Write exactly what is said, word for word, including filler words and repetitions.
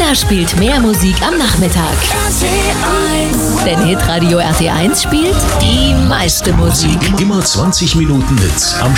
Wer spielt mehr Musik am Nachmittag? Denn Hitradio R T eins spielt die meiste Musik. Immer zwanzig Minuten Hits am